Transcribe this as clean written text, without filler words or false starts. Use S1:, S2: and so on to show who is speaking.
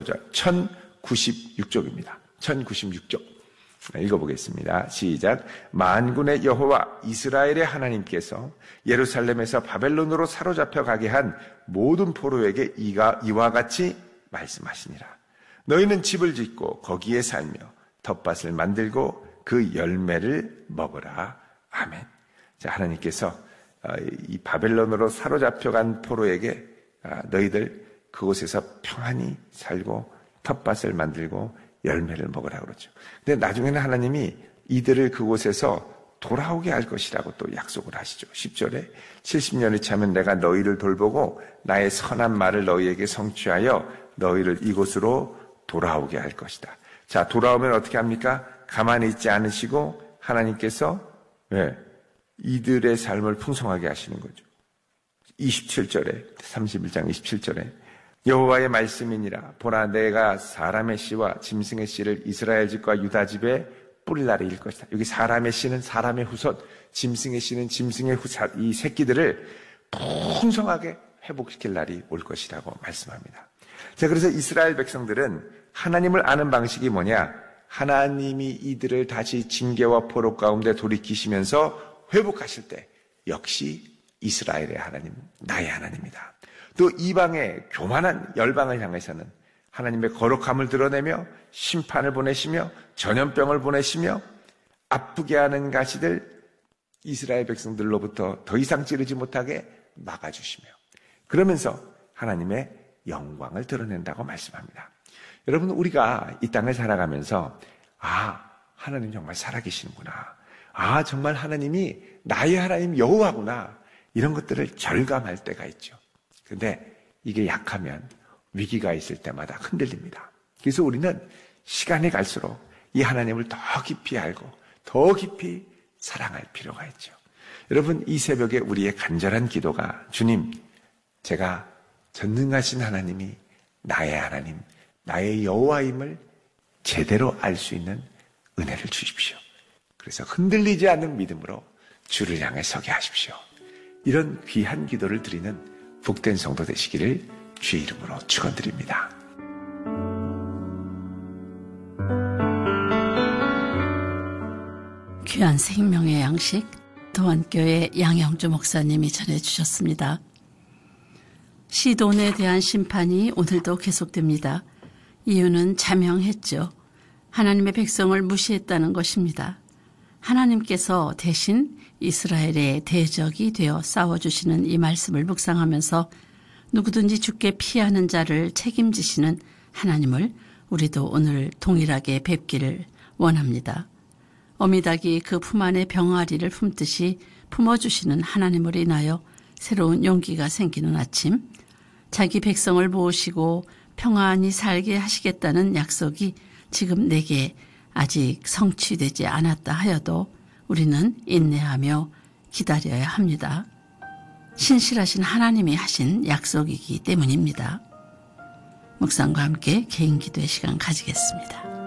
S1: 1096쪽입니다. 1096쪽. 읽어보겠습니다. 시작. 만군의 여호와 이스라엘의 하나님께서 예루살렘에서 바벨론으로 사로잡혀 가게 한 모든 포로에게 이와 같이 말씀하시니라. 너희는 집을 짓고 거기에 살며 텃밭을 만들고 그 열매를 먹으라. 아멘. 자, 하나님께서 이 바벨론으로 사로잡혀간 포로에게 너희들 그곳에서 평안히 살고 텃밭을 만들고 열매를 먹으라 그러죠. 근데 나중에는 하나님이 이들을 그곳에서 돌아오게 할 것이라고 또 약속을 하시죠. 10절에 70년이 차면 내가 너희를 돌보고 나의 선한 말을 너희에게 성취하여 너희를 이곳으로 돌아오게 할 것이다. 자, 돌아오면 어떻게 합니까? 가만히 있지 않으시고 하나님께서 이들의 삶을 풍성하게 하시는 거죠. 27절에 31장 27절에 여호와의 말씀이니라. 보라, 내가 사람의 씨와 짐승의 씨를 이스라엘 집과 유다 집에 뿌릴 날이 일 것이다. 여기 사람의 씨는 사람의 후손, 짐승의 씨는 짐승의 이 새끼들을 풍성하게 회복시킬 날이 올 것이라고 말씀합니다. 자, 그래서 이스라엘 백성들은 하나님을 아는 방식이 뭐냐? 하나님이 이들을 다시 징계와 포로 가운데 돌이키시면서 회복하실 때 역시 이스라엘의 하나님, 나의 하나님이다. 또 이방의 교만한 열방을 향해서는 하나님의 거룩함을 드러내며 심판을 보내시며 전염병을 보내시며 아프게 하는 가시들 이스라엘 백성들로부터 더 이상 찌르지 못하게 막아주시며 그러면서 하나님의 영광을 드러낸다고 말씀합니다. 여러분, 우리가 이 땅을 살아가면서 하나님 정말 살아계시는구나. 정말 하나님이 나의 하나님 여호와구나. 이런 것들을 절감할 때가 있죠. 근데 이게 약하면 위기가 있을 때마다 흔들립니다. 그래서 우리는 시간이 갈수록 이 하나님을 더 깊이 알고 더 깊이 사랑할 필요가 있죠. 여러분, 이 새벽에 우리의 간절한 기도가 주님, 제가 전능하신 하나님이 나의 하나님, 나의 여호와임을 제대로 알 수 있는 은혜를 주십시오. 그래서 흔들리지 않는 믿음으로 주를 향해 서게 하십시오. 이런 귀한 기도를 드리는 복된 성도 되시기를 주의 이름으로 축원드립니다.
S2: 귀한 생명의 양식 도안교회 양영주 목사님이 전해주셨습니다. 시돈에 대한 심판이 오늘도 계속됩니다. 이유는 자명했죠. 하나님의 백성을 무시했다는 것입니다. 하나님께서 대신 이스라엘의 대적이 되어 싸워주시는 이 말씀을 묵상하면서 누구든지 죽게 피하는 자를 책임지시는 하나님을 우리도 오늘 동일하게 뵙기를 원합니다. 어미닭이 그 품 안에 병아리를 품듯이 품어주시는 하나님을 인하여 새로운 용기가 생기는 아침, 자기 백성을 모으시고 평안히 살게 하시겠다는 약속이 지금 내게 아직 성취되지 않았다 하여도 우리는 인내하며 기다려야 합니다. 신실하신 하나님이 하신 약속이기 때문입니다. 묵상과 함께 개인 기도의 시간 가지겠습니다.